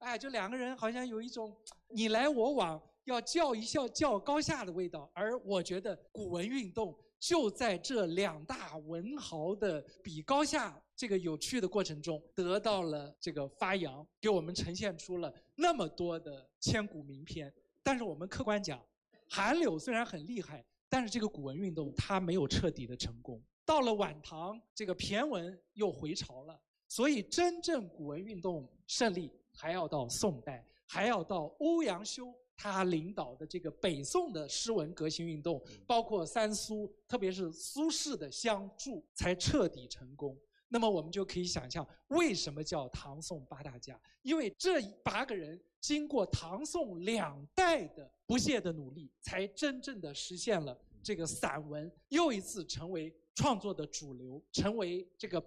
哎，就两个人好像有一种你来我往，要较一较高下的味道。而我觉得古文运动就在这两大文豪的比高下这个有趣的过程中得到了这个发扬，给我们呈现出了那么多的千古名篇。但是我们客观讲，韩柳虽然很厉害，但是这个古文运动它没有彻底的成功。到了晚唐，这个骈文又回潮了，所以真正古文运动胜利还要到宋代，还要到欧阳修他领导的这个北宋的诗文革新运动，包括三苏，特别是苏轼的相助，才彻底成功。那么我们就可以想象，为什么叫唐宋八大家？因为这8个人经过唐宋2代的不懈的努力，才真正的实现了这个散文又一次成为创作的主流，成为这个